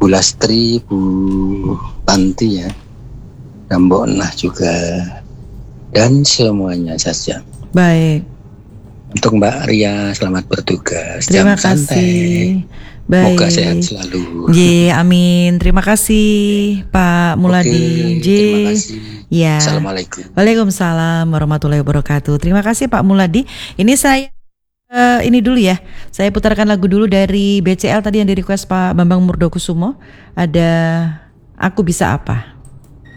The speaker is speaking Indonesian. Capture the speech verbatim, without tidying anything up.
Bu Lastri, Bu Tanti ya, dan Mbok Nah juga, dan semuanya saja. Baik. Untuk Mbak Ria, selamat bertugas. Terima Jam kasih. santai. Baik. Moga sehat selalu. Ye, amin. Terima kasih Pak Muladi. Oke, terima kasih. Ya. Assalamualaikum. Waalaikumsalam warahmatullahi wabarakatuh. Terima kasih Pak Muladi. Ini saya uh, ini dulu ya. Saya putarkan lagu dulu dari B C L tadi yang di request Pak Bambang Murdokusumo. Ada Aku Bisa Apa.